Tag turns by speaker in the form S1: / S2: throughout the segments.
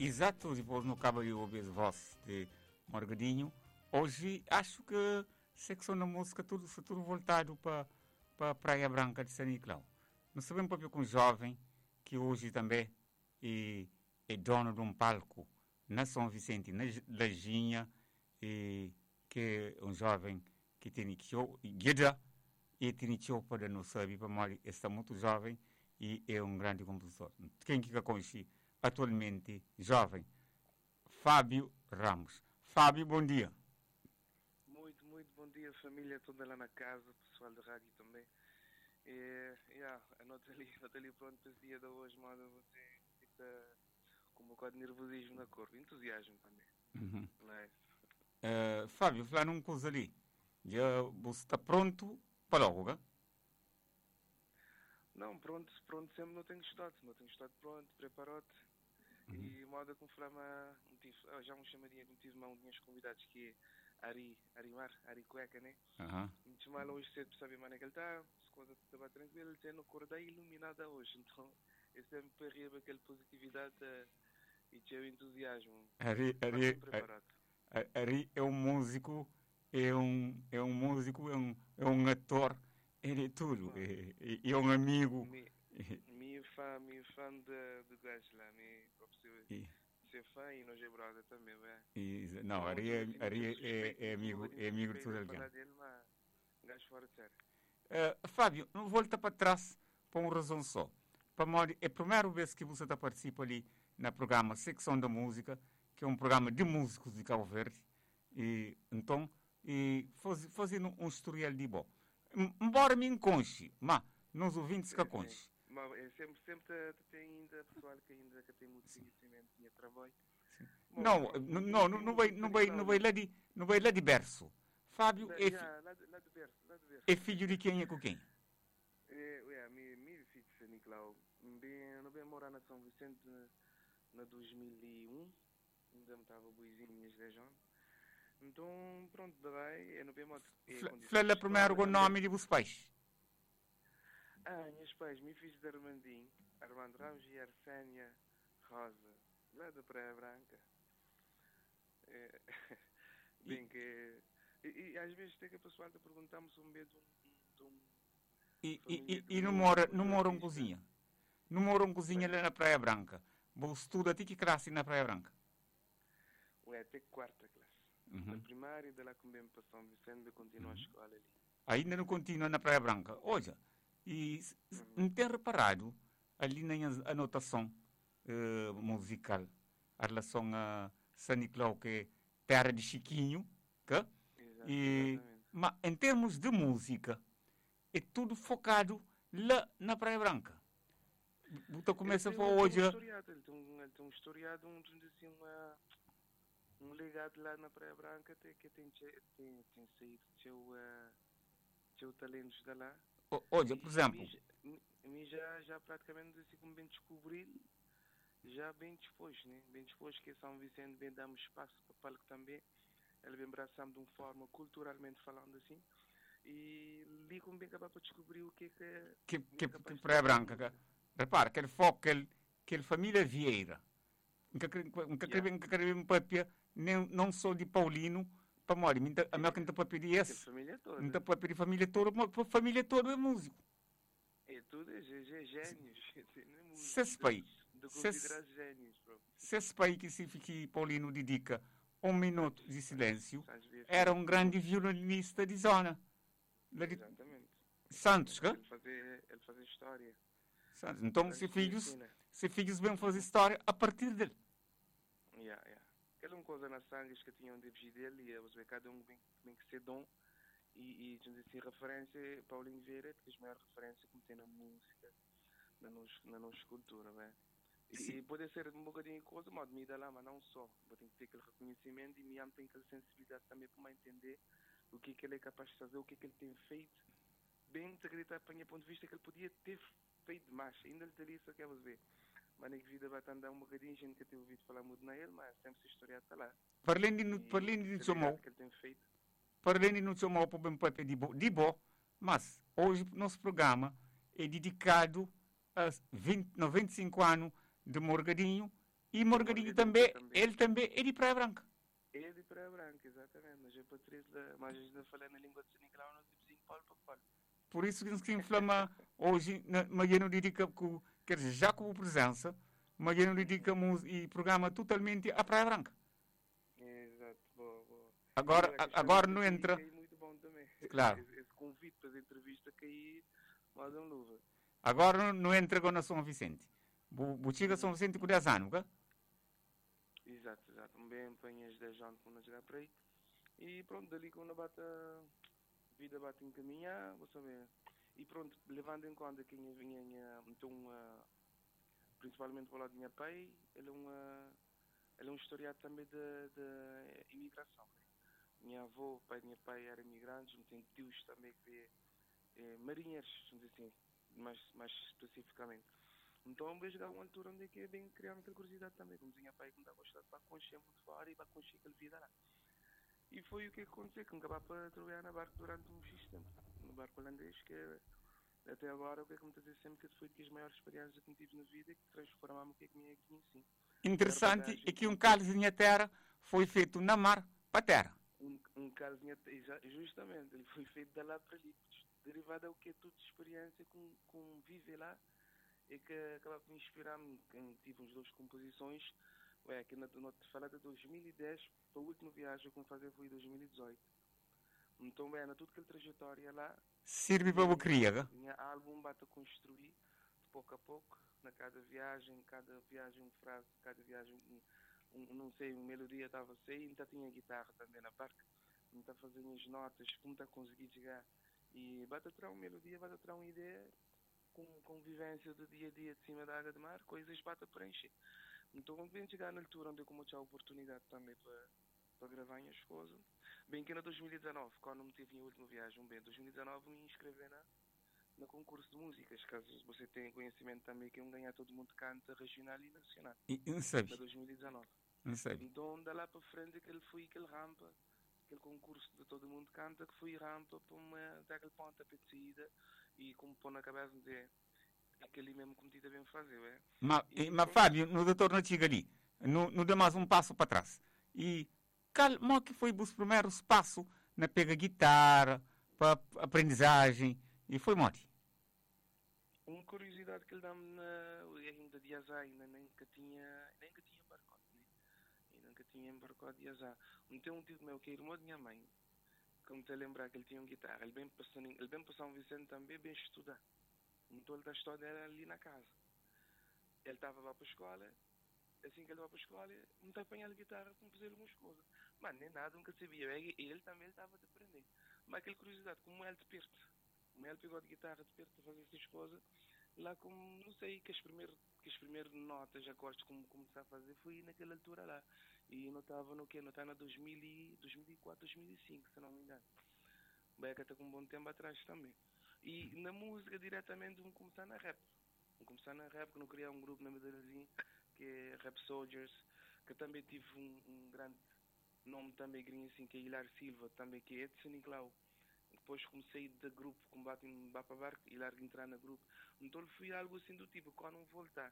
S1: Exato, depois no cabo eu ouvi a voz de Morgadinho. Hoje acho que a secção da música tudo voltado para a Praia Branca de São Nicolau. Nós sabemos próprio que um jovem que hoje também é dono de um palco na São Vicente, na Lajinha, e que é um jovem que tem que guia e tem que para não saber, para está muito jovem e é um grande compositor. Quem que conhece atualmente jovem? Fábio Ramos. Fábio, bom dia.
S2: Muito bom dia, família toda lá na casa, pessoal da rádio também. Anota ali pronto para esse dia de hoje, mano, você fica com um bocado de nervosismo na cor, entusiasmo também.
S1: Uhum.
S2: Nice.
S1: Fábio, falar numa coisa ali. Já você está pronto para logo, hein?
S2: Não, pronto sempre não tenho estado pronto, preparado.
S1: Uhum.
S2: E moda como falar, já me chamaria, não tive um dos convidados que é Ari Cueca, né? Me chamaram hoje cedo para saber mais que ele está, as coisas estavam tranquilas, ele tem no cor da iluminada hoje, então eu sempre percebo aquela positividade e tinha entusiasmo.
S1: Ari é um músico, é um ator, ele é tudo, é um amigo.
S2: Minha fã do gajo lá, ser fã e nós é brother também, velho.
S1: Não, Ari é amigo de tudo alguém.
S2: Gajo fora de sério.
S1: Fábio, não volta para trás por uma razão só. É a primeira vez que você participa ali no programa Secção da Música, que é um programa de músicos de Cabo Verde, e então fazendo um historial de bom. Embora me enconche, mas nos ouvintes que conche.
S2: Sempre tem ainda pessoal que ainda tem muito conhecimento e trabalho.
S1: Não vai lá de berço. Fábio
S2: lá de berço.
S1: É filho de quem e com quem?
S2: Meu filho de São Nicolau. Não bem morar na São Vicente na 2001. Ainda me estava boizinho, minhas 10 anos. Então, pronto, daí eu não bem moto.
S1: Fala primeiro o nome de vos pais.
S2: Meus pais, me fiz de Armando Ramos e Arsênia Rosa, lá da Praia Branca. Bem que... E às vezes tem que a pessoa te perguntar-me se um medo
S1: E não mora em cozinha? Não mora em cozinha lá na Praia Branca? Você estuda até que classe na Praia Branca?
S2: Até quarta classe. Da primária e da lá com bem para São Vicente, continua a escola ali.
S1: Ainda não continua na Praia Branca? Olha, e não tem reparado ali na anotação musical a relação a São Nicolau, que é terra de Chiquinho, que? Mas em termos de música, é tudo focado lá na Praia Branca. Então começa a falar hoje...
S2: Ele tem um historiado, um legado lá na Praia Branca, que tem saído seu talentos de lá.
S1: Olha, por exemplo...
S2: Já praticamente assim como bem descobrir, já bem depois, né? Bem depois que São Vicente bem damos espaço para o palco também. Ele vem abraçando de uma forma culturalmente falando assim. E ali como bem acabar para descobrir o que é...
S1: Que Praia Branca. Repara, aquele foco, aquele família Vieira. Nunca papia, não só de Paulino, para morrer. A minha canta papia de esse. Não pode pedir família toda, a família toda é músico.
S2: É tudo, é gênios.
S1: Se esse país... Se esse país que Paulino dedica 1 minuto de silêncio, era um grande violinista de zona.
S2: Exatamente.
S1: Santos, que?
S2: Ele fazia história.
S1: Santos. Então, se filhos bem fazer história a partir dele.
S2: Aquela uma coisa nas sangues que tinham de vigir dele, e você vê cada um bem que ser dom. E assim, referência, Paulinho Vieira, que é a maior referência que tem na música, na nossa cultura, né? E pode ser um bocadinho de coisa, mas me dá lá, mas não só. Eu tenho que ter aquele reconhecimento e me tem aquela sensibilidade também para entender o que ele é capaz de fazer, o que ele tem feito. Bem, se acreditar, para o meu ponto de vista, que ele podia ter feito mais. Ainda lhe teria isso que é você. Mas na vida vai andar um bocadinho, gente que tem ouvido falar muito nele, mas sempre essa história está lá.
S1: Para além de chamar,
S2: que ele tem feito.
S1: Para além de não chamar para bem papel de bom, mas hoje nosso programa é dedicado a 25 anos de Morgadinho E Morgadinho também, ele também é de Praia Branca.
S2: É de Praia Branca, exatamente. Mas é Patrícia, mas ainda falei na língua de Seniclau, não de vizinho Paulo para Paulo.
S1: Por isso que se inflama hoje, mas eu não dedica, quer dizer, já com a presença, mas eu não dedica e programa totalmente à Praia Branca.
S2: Exato, boa.
S1: Agora não entra.
S2: É muito bom também.
S1: Claro.
S2: Esse convite para a entrevista cair, mais um luva.
S1: Agora não entra com a São Vicente. Buchiga São Vicente com 10 anos, não?
S2: Exato. Bem apanhas 10 anos para não chegar para aí. E pronto, dali quando a vida bate encaminhar, vou saber. E pronto, levando em conta que então, principalmente para o lado do meu pai, ele é um historiado também de imigração. Minha avó, pai de meu pai eram imigrantes, tem tios também que marinheiros, assim, mais especificamente. Então, eu vejo uma altura onde é que é bem criar muita curiosidade também, como tinha pai que me dá gostado para conhecer muito fora e para conhecer aquele vida lá. E foi o que aconteceu, que me acabava para trabalhar na barco durante um X tempo, no barco holandês, que até agora o que é que me dizer sempre que foi das maiores experiências que me tive na vida e que transformava o que é que me conheci.
S1: Interessante é que um cálice terra foi feito na mar para terra.
S2: Um cálice justamente, ele foi feito de lá para ali, derivado ao que é tudo de experiência com viver lá, e que acaba por inspirar-me, tive uns 2 composições, que na falar de 2010, a última viagem que eu fazer foi em 2018. Então, na toda aquela trajetória lá,
S1: serve para o criar.
S2: Minha álbum bate a construir, de pouco a pouco, na cada viagem uma frase, cada viagem, não sei, uma melodia estava a sair, ainda tinha guitarra também na barca, não está fazendo as notas, como está a conseguir chegar, e bate a tirar uma melodia, bate a tirar uma ideia, com convivência do dia a dia de cima da água de mar, coisas bate a preencher. Então, bem chegar na altura onde eu comecei a oportunidade também para gravar as coisas. Bem que na 2019, quando me tive a última viagem, bem, 2019 me inscrevi no concurso de músicas, caso você tenha conhecimento também que ganhar todo mundo canta regional e nacional.
S1: Não sabia.
S2: Na 2019.
S1: Não sabia.
S2: Então, da lá para frente, aquele rampa, aquele concurso de todo mundo canta, que foi rampa para daquele pontapé de saída e como pôr na cabeça de aquele mesmo como te bem fazer, é?
S1: Mas Fábio, no doutor não chega ali, não dá mais um passo para trás. E como que foi o primeiro passo na pega guitarra, para aprendizagem, e foi morte?
S2: Uma curiosidade que ele dá-me ainda de azar, ainda nem que tinha embarcado, né? E nunca tinha embarcado de azar. Então um tio meu, que é irmão de minha mãe, como te lembrar que ele tinha uma guitarra, ele bem para São Vicente também, bem estudar. Então ele da história era ali na casa. Ele estava lá para a escola, assim que ele vai para a escola, me está apanhando a guitarra para fazer algumas coisas. Mas nem nada, nunca sabia. Ele também estava a aprender. Mas aquela curiosidade, como ele de perto, como ele pegou a guitarra de perto para fazer essas coisas, lá como, não sei, que as primeiras notas, acordes, como começar a fazer, foi naquela altura lá. E não estava no quê? Não está na 2004, 2005, se não me engano. Bem, que até com um bom tempo atrás também. E na música, diretamente, vamos começar na rap. Que não criar um grupo na Madeirezinha, que é Rap Soldiers, que também tive um grande nome também gringo assim, que é Hilar Silva, também que é de Seniclau. Depois comecei de grupo, combate em Bapa Barco, e largo entrar no grupo. Então foi algo assim do tipo, quando não voltar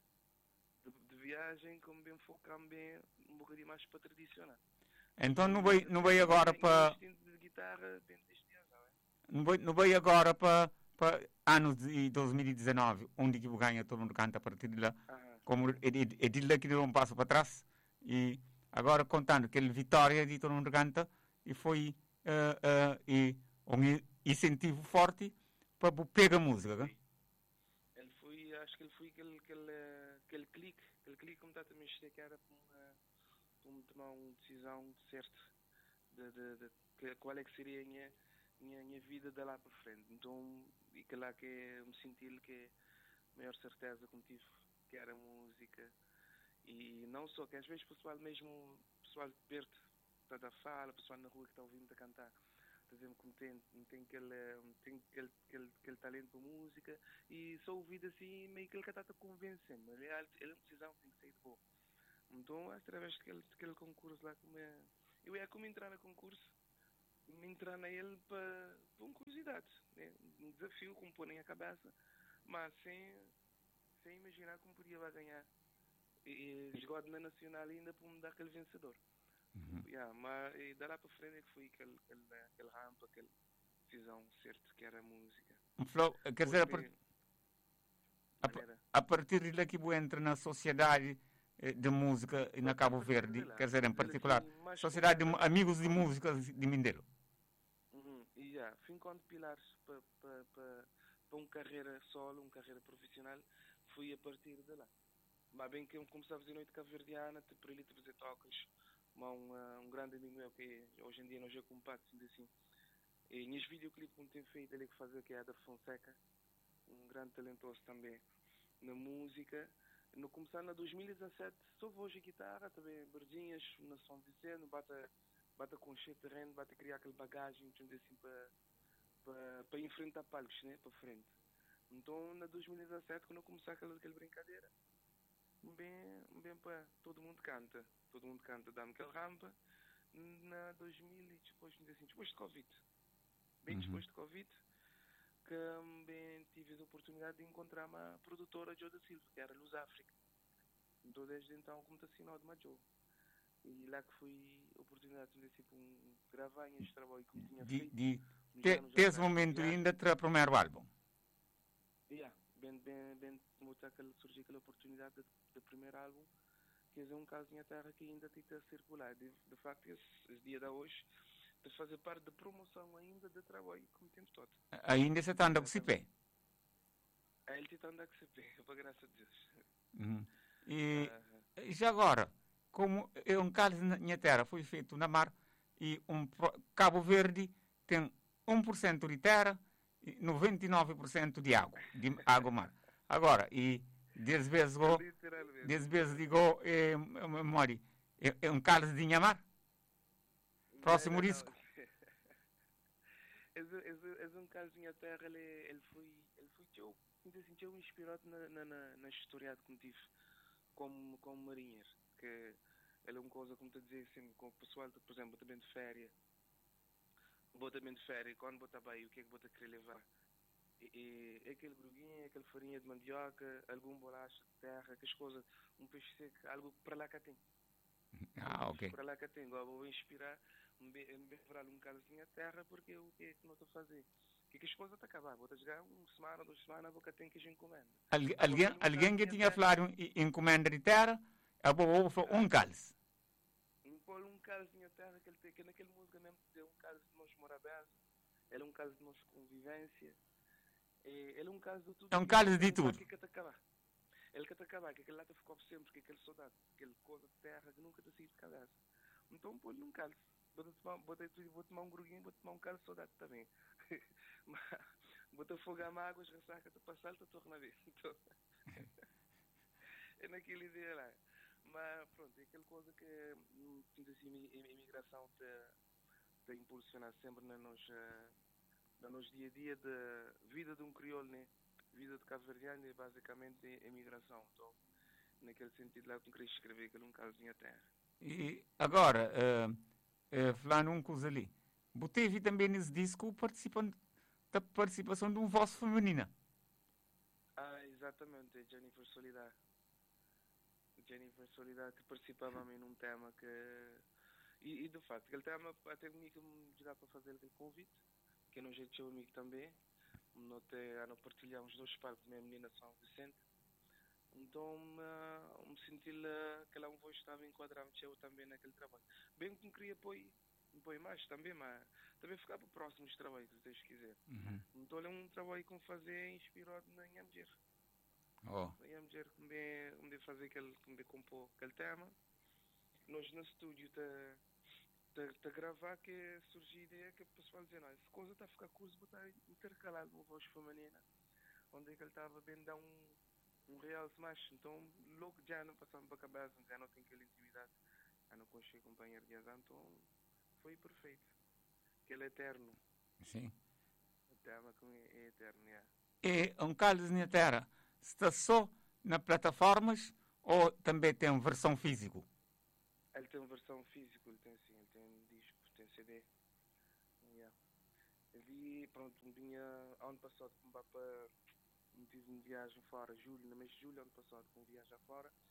S2: de viagem, como bem focar-me bem um bocadinho mais para tradicional.
S1: Então não vai agora para...
S2: de guitarra bem deste dia,
S1: não vai agora para anos de 2019, onde que ganha todo mundo canta a partir de lá, como é de lá que deu um passo para trás, e agora contando que ele vitória de todo mundo canta, e foi um incentivo forte para pegar a música. Né?
S2: Acho que ele foi aquele clique como está também que era para tomar uma decisão certa de qual é que seria a minha vida de lá para frente. Então, e que lá que me senti que é a maior certeza que me tive, que era música. E não só, que às vezes pessoal de perto, está a fala, pessoal na rua que está ouvindo a cantar, dizendo que tem aquele talento para música, e só ouvido assim, meio que ele está a convencendo, mas ele é uma decisão que tem que sair de boa. Então, através daquele concurso lá, eu ia como entrar no concurso, me entrar nele para uma curiosidade, né? Um desafio como pôr na cabeça, mas sem imaginar como podia lá ganhar jogado na Nacional ainda para me dar aquele vencedor. Yeah, mas e da lá para frente é que foi aquele rampa, aquela decisão certa que era a música.
S1: Quer dizer,
S2: Maneira.
S1: a partir daqui vou entrar na sociedade de música na Cabo Verde, quer dizer, em particular, Sociedade de Amigos de Música de Mindelo.
S2: E já, fui enquanto pilares para uma carreira solo, uma carreira profissional, fui a partir de lá. Mas bem que eu comecei a fazer noite cabo-verdiana, para ele te fazer tocas, um grande amigo meu que hoje em dia não joga compacto, assim. E nos videoclipes que tem feito, ele que fazia que é Adar Fonseca, um grande talentoso também na música. No começar na 2017, só hoje a guitarra, também berdinhas, na São Vicente, bata com cheio de terreno, bata criar aquela bagagem, assim, para enfrentar palcos, né, para frente. Então, na 2017, quando eu comecei aquela brincadeira, bem para todo mundo canta, dá-me aquela rampa. Na 2000 depois de Covid, depois de Covid, que bem tive a oportunidade de encontrar uma produtora, Joe da Silva, que era Luz África. Então, desde então, como está assinado uma Joe. E lá que fui a oportunidade de gravar este trabalho que me tinha feito.
S1: Desse momento ainda terá o primeiro álbum.
S2: Bem, surgiu aquela oportunidade do primeiro álbum, que é um caso em terra que ainda está a circular. De facto, esse dia de hoje, de fazer parte da promoção ainda do trabalho como tempo todo.
S1: Ainda você está andando com o pé?
S2: Ele está andando com o pé, para graças a Deus.
S1: E já agora, como é um caso na minha terra, foi feito na mar, e Cabo Verde tem 1% de terra e 99% de água mar. Agora, e desde vezes digo, memória, é um caso de Inhamar? Próximo risco?
S2: É um caso de minha terra, ele foi eu inspirado na história que tive como marinheiro, que ele é uma coisa, como te dizer, assim, com o pessoal, por exemplo, também de férias, quando bota bem, o que é que bota querer levar? E aquele gruguinho, aquela farinha de mandioca, algum bolacha de terra, aquelas coisas, um peixe seco, algo para lá que tem.
S1: Ok.
S2: Para lá que tem, agora vou inspirar, me preparar um bocado assim a terra, porque o que é que não estou a fazer? Que as coisas estão a acabar, vou jogar uma semana, 2 semanas, vou que tem que a encomenda.
S1: Alguém que tinha falado em encomenda de terra, eu vou falar um cálice.
S2: Um cálice de terra, que naquele música mesmo, é um cálice de nós morabeza, ele é um cálice de nós convivência, ele é um cálice de tudo.
S1: É um cálice de tudo.
S2: Que te acabar. Ele que te acabar, que aquele lá te ficou sempre, que aquele saudade, aquele coisa de terra que nunca te saiu de cabeça. Então põe-lhe um cálice. Vou tomar um gruguinho, vou tomar um cálice de saudade também. Vou-te afogar mágoas, ressaca-te, passar-te a torna a ver. Então, é naquela ideia lá. Mas pronto, é aquela coisa que assim, a imigração te impulsiona sempre no nosso dia a dia da vida de um crioulo, né? Vida de cabo-verdiano é basicamente a imigração. Então, naquele sentido lá, eu não queria escrever aquele um caso de terra.
S1: E agora, falando um coisa ali, teve também nesse disco da participação de uma voz feminina.
S2: Exatamente, é Jennifer Solidar. Jennifer Solidar que participava a mim num tema que... E de facto, aquele tema até comigo me jogar para fazer aquele convite, que eu não jeito seu amigo também. Nós partilhamos 2 parques, minha menina São Vicente. Então, me senti que ela voz estava enquadrando eu também naquele trabalho. Bem que me queria apoio mais também, mas também ficar para próximos trabalhos, se Deus quiser. Então, é um trabalho que me fazer inspirado na Inhamger. Na Inhamger, que me fazer que me compor aquele tema. Nós no estúdio a gravar, que surgiu a ideia que o pessoal dizia, não, essa coisa está a ficar curso, vou estar intercalado uma voz feminina, onde é que ele estava bem dar um real smash. Então, logo já não passamos para a cabeça, já não tem aquela intimidade, já não consigo companheiro de azar, então foi perfeito. Aquele é eterno.
S1: Sim.
S2: O tema é eterno, yeah.
S1: É um cálice na terra, está só nas plataformas ou também tem versão físico?
S2: Ele tem uma versão física, ele tem sim, ele tem disco, tem CD. Yeah. Ele, pronto, ano passado, tive uma viagem fora, no mês de julho, ano passado, com viagem fora,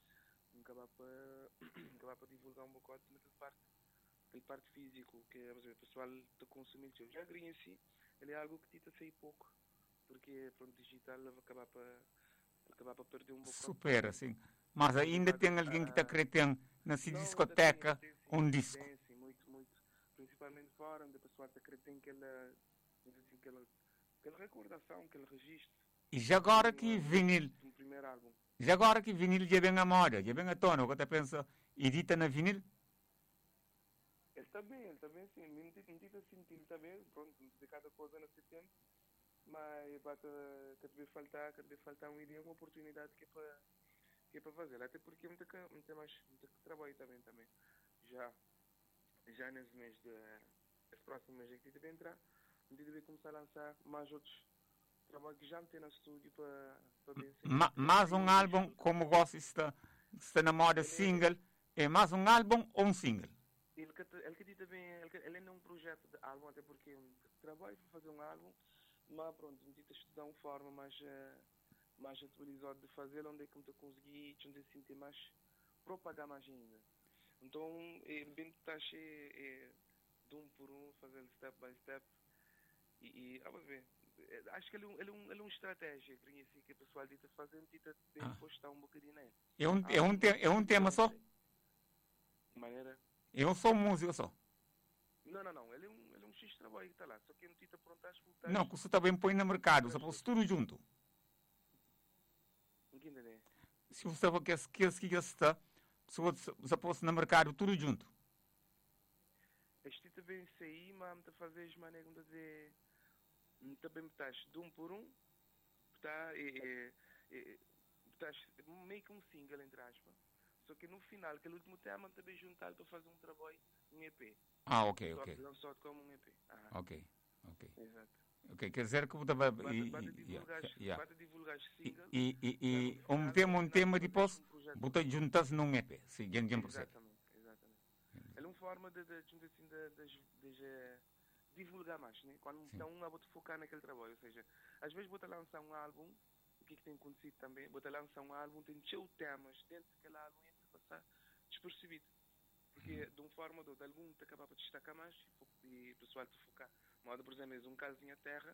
S2: acabar para acabar para divulgar um bocado naquele parte físico, que é, o pessoal está consumindo. Já a grinha em si, ele é algo que tenta sair pouco, porque pronto, digital vai acabar para perder um bocado
S1: Super, assim. Mas ainda tem alguém que está querendo na
S2: não,
S1: discoteca
S2: ainda tem sim,
S1: um disco.
S2: tem sim, muito, muito. Principalmente fora, onde a pessoa está querendo tem aquela recordação, aquele registro
S1: E já agora que vinil,
S2: de um primeiro álbum.
S1: já agora que vinil já vem a moda, já vem a tona, o que pensa, edita na vinil?
S2: Ele está bem sim, me tenta sentir, ele está bem, pronto, de cada coisa nesse tempo, mas cada vez faltar uma ideia, uma oportunidade que é para fazer, até porque muito trabalho também. Já, já nesse mês esse próximo mês que deve entrar, a gente deve começar a lançar mais outros trabalhos que já me tem no estúdio para bem ser.
S1: Mais um álbum, como gosto está na moda single, é mais um álbum ou um single?
S2: Ele que diz também, ele não é um projeto de álbum, até porque trabalho para fazer um álbum, mas pronto, a gente estudar uma forma mais atualizada de fazer, onde é que eu consegui, sentir mais, propagar mais ainda. Então, bem que de um por um, fazer step by step, vamos ver. Acho que ele é uma estratégia que o pessoal dita fazer, dita postar um bocadinho nele.
S1: É um tema só?
S2: De maneira...
S1: Eu sou músico só.
S2: Não. Ele é um X de trabalho que está lá. Só que não tita pronto às
S1: não, que você também põe no mercado, você pôs tudo junto.
S2: Não entender.
S1: Se você que está, você pôs no mercado tudo junto.
S2: Este também sair, mas me fazer as maneiras de dizer, também me estás de um por um, está meio que um single, entre aspas. Só que no final, aquele último tema, também juntar para fazer um trabalho, um EP.
S1: Ok.
S2: Só como um EP.
S1: Ok.
S2: Exato.
S1: Ok, quer dizer que você
S2: bate divulgar single.
S1: E um tema depois, você juntas num EP, se alguém percebe.
S2: Exatamente. É uma forma de divulgar mais, né? Quando está a botar focar naquele trabalho, ou seja, às vezes você lançar um álbum, o que tem acontecido também, você lançar um álbum, tem cheio de temas dentro daquele álbum e é passar despercebido. Porque de uma forma ou de outra, algum te acaba para destacar mais e o pessoal te focar. Modo, por exemplo, um casinho a terra,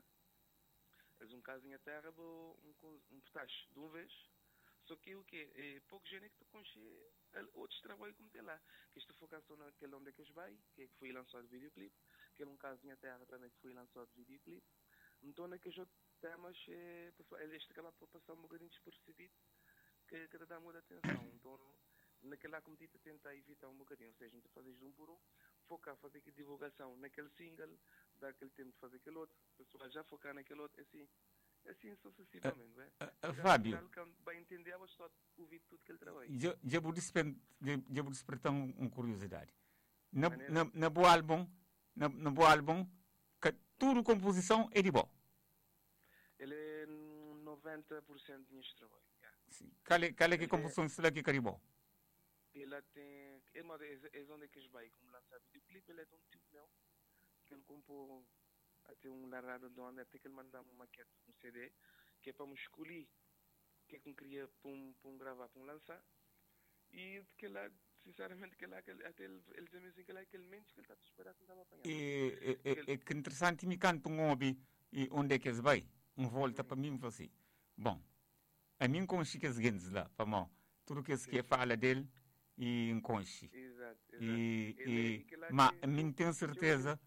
S2: um petache de uma vez, só que o quê? Pouco gente que te conche outros trabalhos como tem lá. Que esta focação naquele onde é que vai, que foi lançado o videoclipe, que é um casinho a terra também que foi lançado o videoclipe. Então, naqueles outros temas, este acaba por passar um bocadinho despercebido, que te dá muita atenção. Então, naquela comedida tenta evitar um bocadinho, ou seja, não te fazes de um por um, focar, fazer aqui divulgação naquele single, dar aquele tempo de fazer aquele outro, a pessoa já focar naquele outro, assim sucessivamente,
S1: Fábio,
S2: vai entender, ela só ouvir tudo que ele trabalha.
S1: Já vou despertar uma curiosidade. Na boa álbum, que tudo composição é de bom.
S2: Ele é 90% de minhas trabalho.
S1: Qual é que composição será que é bom?
S2: Ele tem. É onde que vai, como lançar videoclipe, ele é de um tipo meu, que ele compôs até um largado de onde, até que ele manda uma maquete, um CD, que é para me escolher o que é que eu queria para gravar, para lançar. E que lá, sinceramente, até ele diz assim que lá aquele mente que ele está a esperar que não estava apanhando.
S1: É que interessante, me canta um hobby e onde é que ele vai? Volta para mim e fala assim, bom, a mim conche que as gentes lá, para mim, tudo que se fala dele e enconche.
S2: Exato.
S1: Mas não tenho certeza,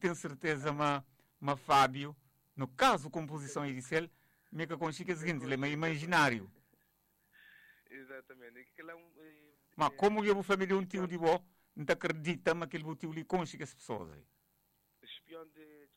S1: mas Fábio, no caso composição inicial, me que conche que as gentes, ele é imaginário.
S2: Exatamente.
S1: Mas como eu vou família um tio de bom, não acredita mas que ele tio lhe conche que as pessoas aí.
S2: Espião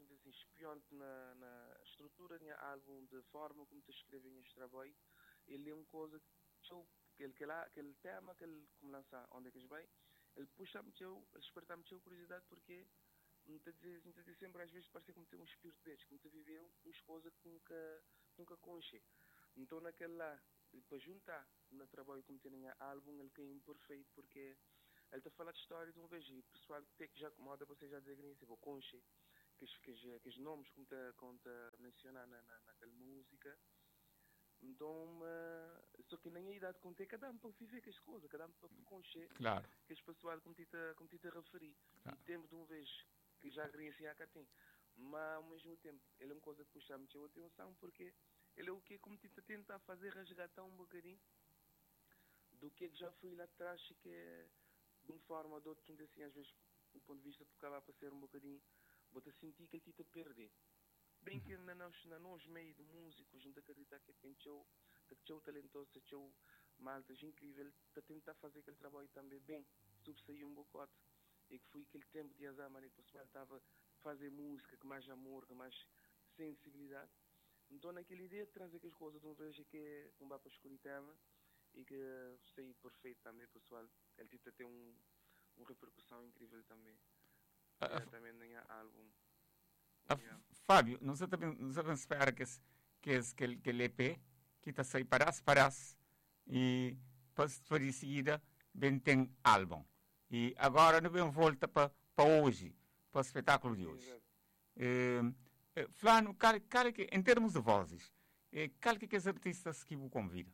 S2: na estrutura do álbum, de forma como te escrevem este trabalho, ele é uma coisa aquele tema que ele como lançar onde é que vai, ele puxa-me ele desperta-me curiosidade porque muitas vezes sempre às vezes parece como ter um espírito deste, como te viveu umas coisas que nunca conheci. Então naquele lá, para juntar no trabalho como tem em álbum, ele é imperfeito porque ele está a falar de história de um vez e o pessoal que já moda você já dizer que vou conhecer que os nomes como te mencionar naquela música Então, só que nem a idade contei, cada um para viver com as coisas, cada um para conhecer
S1: Claro,
S2: que as pessoas como te referi. E
S1: claro.
S2: tempo de uma vez que já queria assim a cá tem. Mas ao mesmo tempo, ele é uma coisa que puxa muito a atenção porque ele é o que como te tenta fazer resgatar um bocadinho do que já fui lá atrás e que de uma forma ou de outra, assim, às vezes, do ponto de vista, acaba para ser um bocadinho, vou-te sentir que ele te perder. Bem que na nós meio de músicos, não acreditar que tem teu talentoso, teu maltas incrível, está tentar fazer aquele trabalho também bem, subsair um bocado. E que foi aquele tempo de azar, que o pessoal estava a fazer música com mais amor, com mais sensibilidade. Então, naquela ideia de trazer as coisas de uma vez que não vai para a escuridão e que sei perfeito também, pessoal. Ele tem uma repercussão incrível também. Também nem há álbum.
S1: Fábio, não sabemos esperar que EP que está a sair para e para em seguida bem tem álbum. E agora não vem volta para hoje, para o espetáculo de hoje. Flano, em termos de vozes, qual que os artistas que o convidam?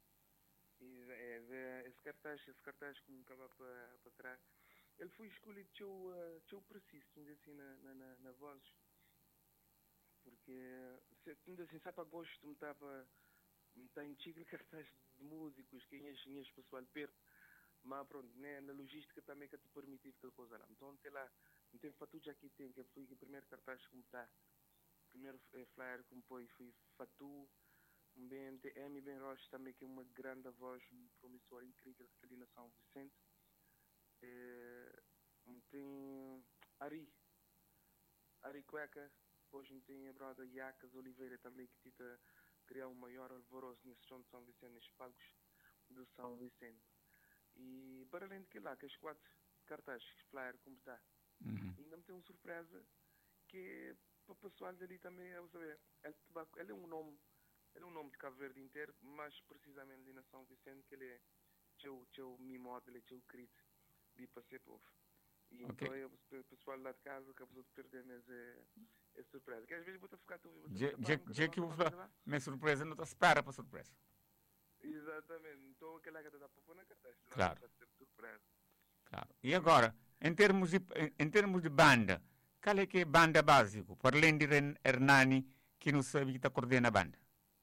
S2: Esse cartaz que me acaba para trás, ele foi escolhido teu preciso, assim, na voz. Porque, assim, sabe a gosto, me estava em tigre cartaz de músicos, que as pessoal perto. Mas pronto, né, na logística também que te permite aquela coisa lá. Então, tem lá, não tem fatuja aqui, tem, que foi o primeiro cartaz como está. O primeiro flyer como foi Fatu, bem M. Ben Rocha também, que é uma grande voz, um promissor incrível ali na São Vicente. Tem Ari Cueca, depois tem a brother Iacas Oliveira também, que tenta criar um maior alvoroço nesse som de São Vicente, nos palcos de São Vicente. E para além de que lá, que as 4 cartazes, flyer como está, ainda me tem uma surpresa que para o pessoal dali também, ele é um nome de Cabo Verde inteiro, mas precisamente ali na São Vicente, que ele é teu mimote, ele é teu querido de para ser povo. E okay. Então o pessoal lá de casa acabou de perder, mas é surpresa. Que às vezes vou ficar tudo.
S1: Já que eu vou falar, minha surpresa não está espera para surpresa.
S2: Exatamente, então aquela que está para pôr na cartaz.
S1: Claro.
S2: Surpresa.
S1: Claro. E agora, em termos de banda, qual é que é a banda básico? Para além de Hernani, que não sabe que está coordenando a banda.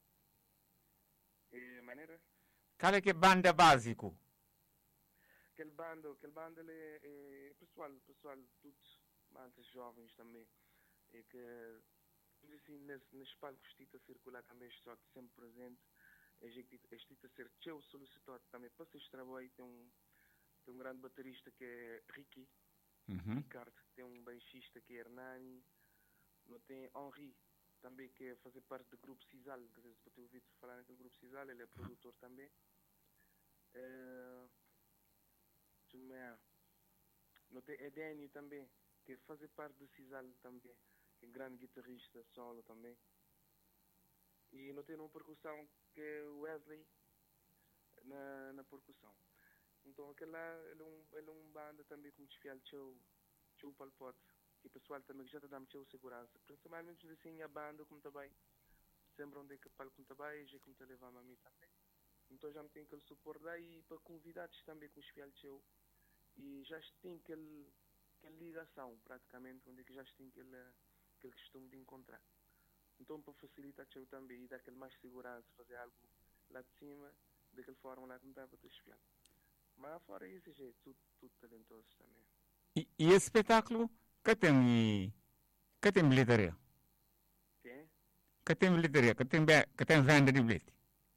S2: Maneira?
S1: Qual é que é a banda básico?
S2: Aquele banda é pessoal, todos mais jovens também. E que, assim, nesses palcos tita circular também estou sempre presente. Este ser teu solicitor também para esse trabalho. Tem um grande baterista que é Ricky, Ricardo, tem um baixista que é Hernani, tem Henri também, que é fazer parte do grupo Cisal, que às vezes para ter ouvido falar naquele grupo Cisal, ele é produtor também. Não tem Edênio também, que é fazer parte do Cisal também, que é um grande guitarrista solo também. E não tem uma percussão que é o Wesley na percussão. Então aquele lá, ele é um banda também com desfial teu palpote, que o pessoal também já está dando teu segurança. Principalmente assim a banda como também, sempre onde é que o palco como também, já como te levar a mim também. Então já me tem aquele suporte daí para convidados também com desfial teu. E já tem aquela ligação praticamente, onde é que já tem aquele costume de encontrar. Então, para facilitar eu também e dar aquele mais segurança, fazer algo lá de cima, daquela forma lá que me dava a espiar. Mas fora isso, é tudo talentoso também.
S1: E esse espetáculo, que tem bilheteria?
S2: Tem?
S1: Que tem bilheteria, que tem venda de bilhete?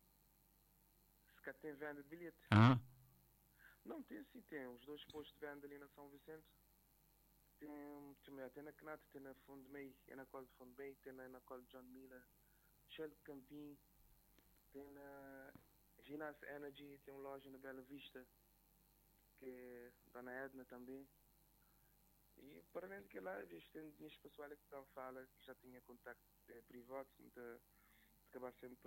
S2: Se tem venda de bilhete? Não, tem sim, tem. Os 2 postos de venda ali na São Vicente. Tem na Canata, tem na Fundo Meio, é na Cola de Fundo Meio, tem na Cola de John Miller, Shell de Campim, tem na Ginásio Energy, tem uma loja na Bela Vista, que é Dona Edna também. E para além daquilo lá, tem dinheiros pessoais que estão a falar, que já tinha contacto privado, de acabar sempre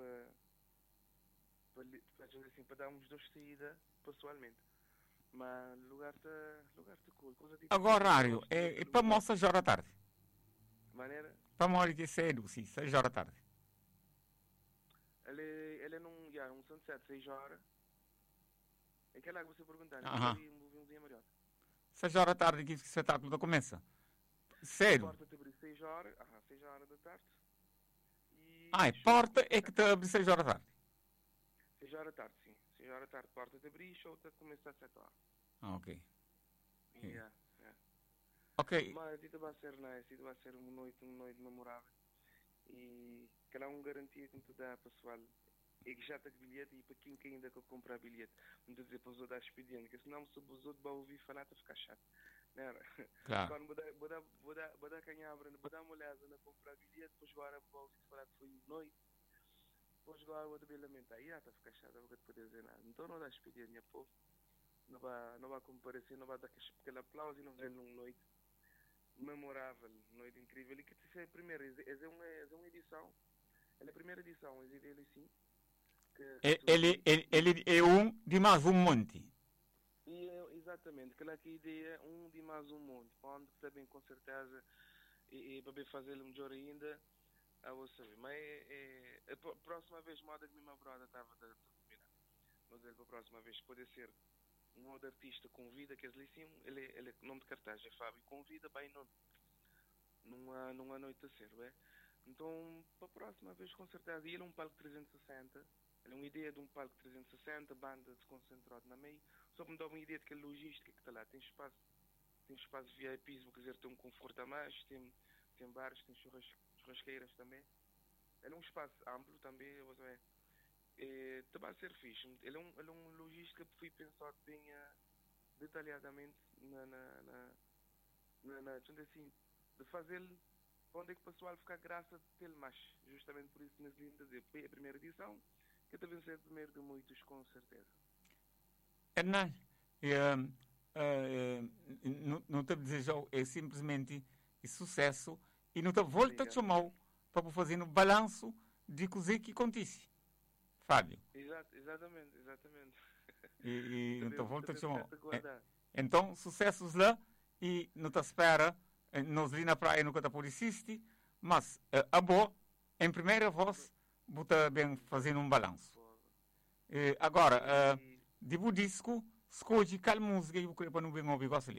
S2: para dar uns 2 saídas pessoalmente. Mas lugar de cool.
S1: Agora horário, é para moça 6 horas da tarde.
S2: Maneira?
S1: Para morrer que cedo, sim, 6 horas da tarde.
S2: Ele é num sunset, 6 horas. É aquela que você perguntar,
S1: Aham.
S2: um dia maior.
S1: 6 horas da tarde que o espetáculo começa. Sério?
S2: Porta te abrir 6 horas, 6 horas da tarde. E
S1: Ah, a
S2: show
S1: porta é
S2: começa
S1: que te abre 6 horas da tarde.
S2: 6 horas da tarde, sim. 6 horas da tarde, porta te abrir e show te começa às 7 horas.
S1: Ah, ok.
S2: Yeah.
S1: Ok.
S2: Mas isso vai ser nice, isso vai ser uma noite memorável. E que é uma garantia que tu dá pessoal. É que já está com bilhete e para quem ainda quer comprar bilhete. Não estou a dizer para os outros dar expediente, porque senão se os outros vão ouvir falar, está a ficar chato. Não era?
S1: Claro.
S2: Quando vou dar canhabra, vou dar uma olhada na comprar bilhete, depois agora vou ouvir falar que foi noite, depois agora vou também lamentar. E está a ficar chato, não vou poder dizer nada. Então não dá expediente, minha povo. Não vai comparecer, não vai dar aquele aplauso e não vai numa noite memorável, noite incrível. E que isso é a primeira, é uma edição, é a primeira edição, é dele sim.
S1: Ele é um de mais um monte.
S2: E exatamente, aquela que ideia, um de mais um monte, onde também com certeza e para fazer melhor ainda, a você. Mas a próxima vez, moda que minha brother estava a combinar. Mas ele, para a próxima vez, pode ser um outro artista convida, que eles sim, ele é nome de cartaz, é Fábio, convida, vai numa noite a ser, é? Então, para a próxima vez, com certeza, ele é um palco 360, ele é uma ideia de um palco 360, banda desconcentrada na meio, só para me dar uma ideia de que a logística que está lá, tem espaço VIP, quer dizer, tem um conforto a mais, tem bares, tem churrasqueiras também. Ele é um espaço amplo também, você vê. Vai ser fixe. Ele é um logística que foi pensado bem detalhadamente assim, de fazer onde é que o pessoal fica graça dele mais. Justamente por isso, nesse livro, dizer, foi a primeira edição, que deve ser a primeira de muitos, com certeza.
S1: Hernán, não te desejo é simplesmente sucesso e não te volta a chamar para fazer um balanço de coisa que acontece. Fábio.
S2: Exatamente.
S1: E não te volta a chamar. Então, sucessos lá e não te espera, nós ali na praia nunca te policiste, mas a boa, em primeira voz, você bem fazendo um balanço. Agora, de disco, escolhe qual música eu queria para não bem ouvir gosto ali.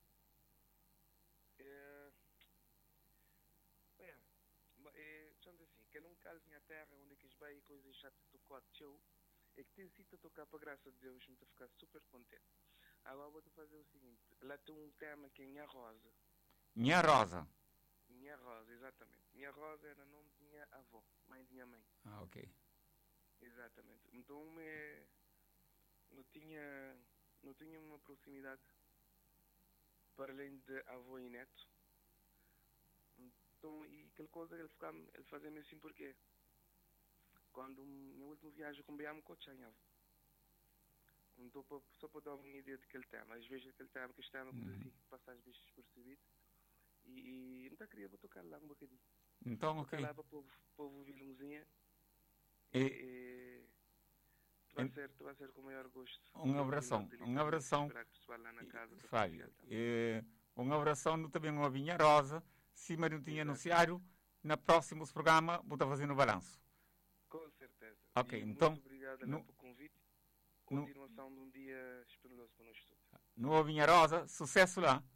S2: Que não caso minha terra, onde que vai coisas chatas do show, é que tem sido a tocar para graça de Deus, me ficar super contente. Agora vou-te fazer o seguinte, lá tem um tema que é Minha Rosa.
S1: Minha Rosa,
S2: exatamente. Minha Rosa era o nome de minha avó, mãe de minha mãe.
S1: Ah, ok.
S2: Exatamente. Então não tinha uma proximidade para além de avô e neto. Então, e aquela coisa, ele fazia-me assim porque quando minha última viagem com BM Cochanha, então só para dar uma ideia daquele tema, às vezes aquele tema que está assim, passa às vezes despercebido e não queria vou tocar lá um bocadinho.
S1: Então, ok.
S2: Tocar lá para o povo ouvir música tu vai ser com o maior gosto.
S1: Um abração. Fábio, um abração também uma Vinha Rosa. Se não tinha anunciado, no próximo programa vou estar fazendo o balanço.
S2: Com certeza.
S1: Ok,
S2: e
S1: então.
S2: Muito obrigado pelo convite. Continuação de um dia esplendoroso para nós todos.
S1: No Vinha Rosa, sucesso lá.